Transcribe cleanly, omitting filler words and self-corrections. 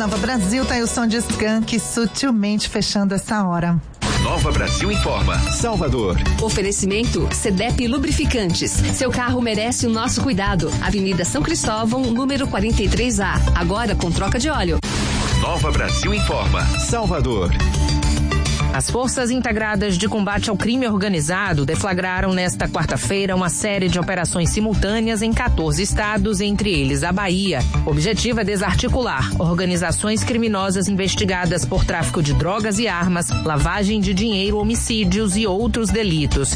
Nova Brasil, tá aí o som de Skank sutilmente fechando essa hora. Nova Brasil informa. Salvador. Oferecimento CDEP Lubrificantes. Seu carro merece o nosso cuidado. Avenida São Cristóvão, número 43A. Agora com troca de óleo. Nova Brasil informa. Salvador. As Forças Integradas de Combate ao Crime Organizado deflagraram nesta quarta-feira uma série de operações simultâneas em 14 estados, entre eles a Bahia. O objetivo é desarticular organizações criminosas investigadas por tráfico de drogas e armas, lavagem de dinheiro, homicídios e outros delitos.